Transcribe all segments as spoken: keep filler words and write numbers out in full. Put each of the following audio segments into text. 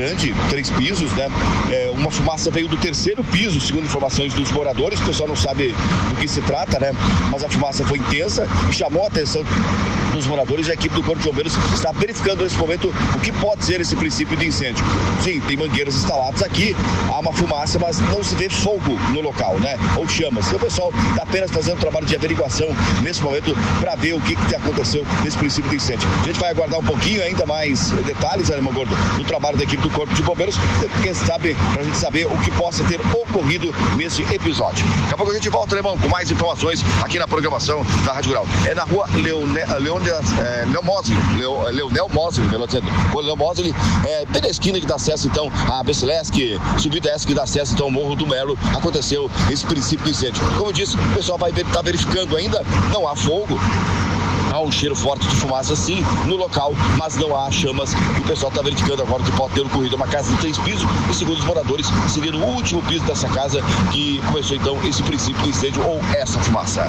grande, três pisos, né? É, uma fumaça veio do terceiro piso, segundo informações dos moradores, o pessoal não sabe do que se trata, né? Mas a fumaça foi intensa e chamou a atenção dos moradores e a equipe do Corpo de Bombeiros está verificando nesse momento o que pode ser esse princípio de incêndio. Sim, tem mangueiras instaladas aqui, há uma fumaça, mas não se vê fogo no local, né? Ou chamas. Então, o pessoal está apenas fazendo um trabalho de averiguação nesse momento para ver o que, que aconteceu nesse princípio de incêndio. A gente vai aguardar um pouquinho ainda mais detalhes, Alemão Gordo, do trabalho da equipe do Corpo de Bombeiros, quem sabe, para a gente saber o que possa ter ocorrido nesse episódio. Daqui a pouco a gente volta, Alemão, com mais informações aqui na programação da Rádio Rural. É na rua Leone, Leone, é, Leonel Mosley, Leo, Leonel Mosley, melhor dizendo, o Leonel Mosley, é, bem na esquina que dá acesso, então, a Becilesc, subida essa que dá acesso, então, ao Morro do Melo, aconteceu esse princípio de incêndio. Como eu disse, o pessoal vai estar tá verificando ainda, não há fogo. Há um cheiro forte de fumaça, sim, no local, mas não há chamas. E o pessoal está verificando agora que pode ter ocorrido uma casa de três pisos e, segundo os moradores, seria no último piso dessa casa que começou, então, esse princípio de incêndio ou essa fumaça.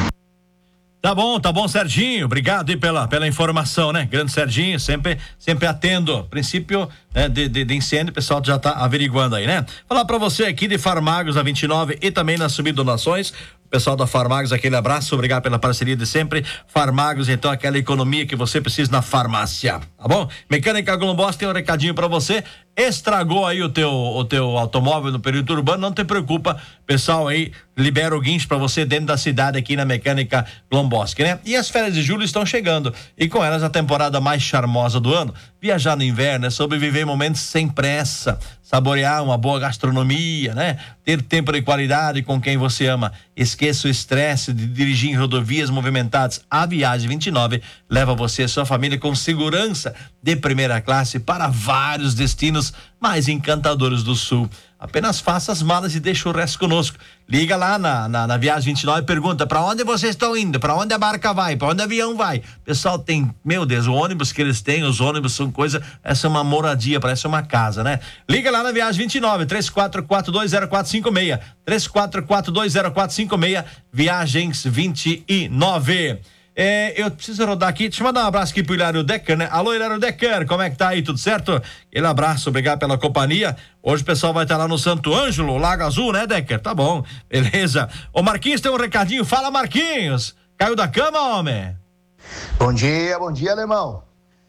Tá bom, tá bom, Serginho. Obrigado aí pela, pela informação, né? Grande Serginho, sempre, sempre atendo. Princípio, né, de, de, de incêndio, o pessoal já tá averiguando aí, né? Falar pra você aqui de Farmagos, a vinte e nove e também na Subdonações. Pessoal da Farmagos, aquele abraço, obrigado pela parceria de sempre. Farmagos, então, aquela economia que você precisa na farmácia, tá bom? Mecânica Glombos tem um recadinho pra você. Estragou aí o teu, o teu automóvel no período urbano, não te preocupa, pessoal aí libera o guincho pra você dentro da cidade aqui na Mecânica Glombosque, né? E as férias de julho estão chegando e com elas a temporada mais charmosa do ano. Viajar no inverno é sobreviver momentos sem pressa, saborear uma boa gastronomia, né? Ter tempo de qualidade com quem você ama. Esqueça o estresse de dirigir em rodovias movimentadas. A Viagem vinte e nove leva você e sua família com segurança de primeira classe para vários destinos mais encantadores do Sul. Apenas faça as malas e deixa o resto conosco. Liga lá na, na, na Viagem vinte e nove e pergunta para onde vocês estão indo, para onde a barca vai, para onde o avião vai. Pessoal, tem, meu Deus, o ônibus que eles têm, os ônibus são coisa, essa é uma moradia, parece uma casa, né? Liga lá na Viagem vinte e nove, três quatro quatro dois zero quatro cinco seis, três quatro quatro dois zero quatro cinco seis, Viagens vinte e nove. É, eu preciso rodar aqui, deixa eu mandar um abraço aqui pro Hilário Decker, né? Alô, Hilário Decker, como é que tá aí, tudo certo? Aquele abraço, obrigado pela companhia. Hoje o pessoal vai estar lá no Santo Ângelo, Lago Azul, né, Decker? Tá bom, beleza. Ô, Marquinhos tem um recadinho, fala, Marquinhos. Caiu da cama, homem? Bom dia, bom dia, alemão.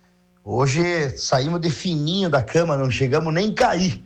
Hoje saímos de fininho da cama, não chegamos nem cair.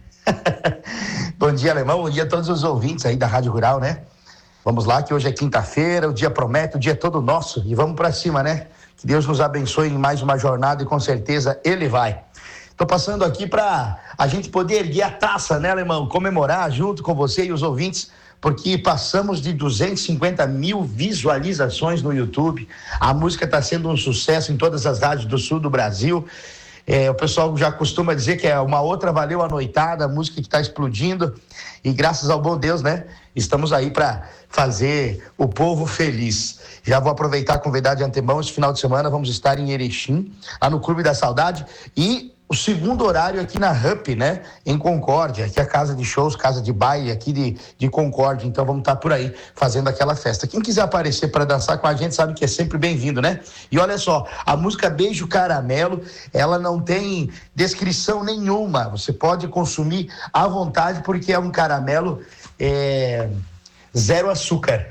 Bom dia, alemão, bom dia a todos os ouvintes aí da Rádio Rural, né? Vamos lá, que hoje é quinta-feira, o dia promete, o dia é todo nosso e vamos pra cima, né? Que Deus nos abençoe em mais uma jornada e com certeza Ele vai. Tô passando aqui pra a gente poder erguer a taça, né, alemão? Comemorar junto com você e os ouvintes, porque passamos de duzentos e cinquenta mil visualizações no YouTube. A música tá sendo um sucesso em todas as rádios do sul do Brasil. É, o pessoal já costuma dizer que é uma outra valeu a noitada, a música que está explodindo e graças ao bom Deus, né? Estamos aí para fazer o povo feliz. Já vou aproveitar e convidar de antemão, esse final de semana vamos estar em Erechim, lá no Clube da Saudade e o segundo horário aqui na R U P, né? Em Concórdia, que é a casa de shows, casa de baile aqui de, de Concórdia. Então vamos estar por aí fazendo aquela festa. Quem quiser aparecer para dançar com a gente sabe que é sempre bem-vindo, né? E olha só, a música Beijo Caramelo, ela não tem descrição nenhuma. Você pode consumir à vontade porque é um caramelo é, zero açúcar.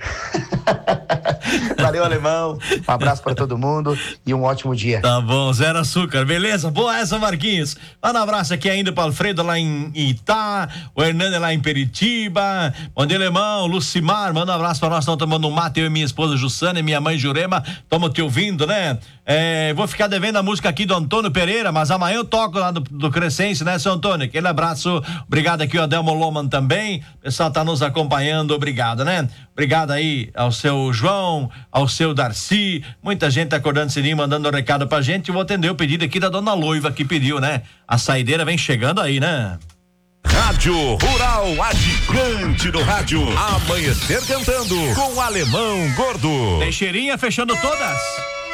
Valeu, alemão. Um abraço para todo mundo e um ótimo dia. Tá bom, zero açúcar, beleza? Boa essa, Marquinhos. Manda um abraço aqui ainda para Alfredo lá em Itá, o Hernando lá em Peritiba. Bom dia, alemão. Lucimar, manda um abraço para nós. Estamos tomando um mate, eu e minha esposa Jussana e minha mãe Jurema. Estamos te ouvindo, né? É, vou ficar devendo a música aqui do Antônio Pereira, mas amanhã eu toco lá do, do Crescense, né, seu Antônio? Aquele abraço. Obrigado aqui, o Adelmo Loman também. O pessoal tá nos acompanhando, obrigado, né? Obrigado aí ao seu João, ao seu Darcy, muita gente tá acordando cedinho, mandando um recado pra gente. Eu vou atender o pedido aqui da dona Loiva que pediu, né? A saideira vem chegando aí, né? Rádio Rural, a gigante do rádio. Amanhecer cantando com o Alemão Gordo. Teixeirinha fechando todas.